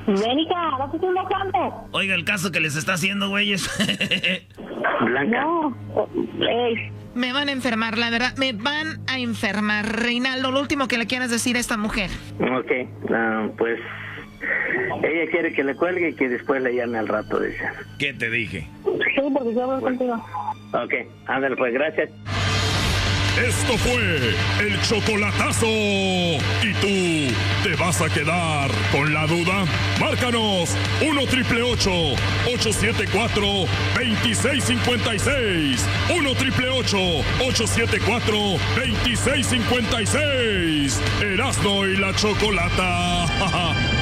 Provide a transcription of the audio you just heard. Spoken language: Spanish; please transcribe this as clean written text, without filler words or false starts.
Verónica, no te estoy enojando. Oiga, el caso que les está haciendo, güeyes. Blanca. No, Me van a enfermar, la verdad, me van a enfermar. Reinaldo, lo último que le quieras decir a esta mujer. Ok, pues ella quiere que le cuelgue y que después le llame al rato, dice. ¿Qué te dije? sí, porque yo hablo contigo. Ok, ándale, pues gracias. Esto fue el chocolatazo. ¿Y tú te vas a quedar con la duda? Márcanos 1-888-874-2656. 1-888-874-2656. Erasmo y la Chocolata.